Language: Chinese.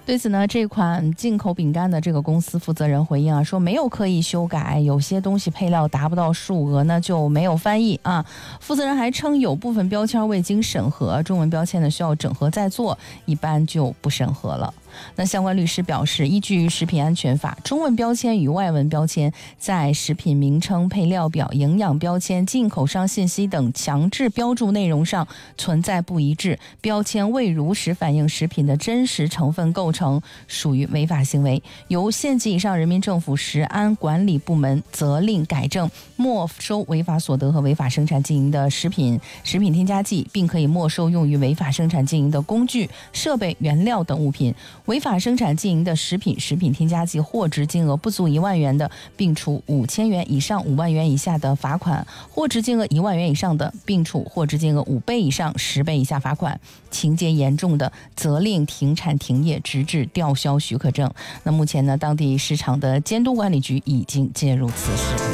对此呢，这款进口饼干的这个公司负责人回应说没有刻意修改，有些东西配料达不到数额呢就没有翻译啊。负责人还称有部分标签未经审核，中文标签呢需要整合再做，一般就不审核了。那相关律师表示，依据食品安全法，中文标签与外文标签在食品名称、配料表、营养标签、进口商信息等强制标注内容上存在不一致，标签未如实反映食品的真实成分构成，属于违法行为，由县级以上人民政府食安管理部门责令改正，没收违法所得和违法生产经营的食品添加剂，并可以没收用于违法生产经营的工具、设备、原料等物品。违法生产经营的食品添加剂货值金额不足1万元的，并处5000元以上5万元以下的罚款；货值金额1万元以上的，并处货值金额5倍以上10倍以下罚款；情节严重的，责令停产停业，直至吊销许可证。那目前呢，当地市场的监督管理局已经介入此事。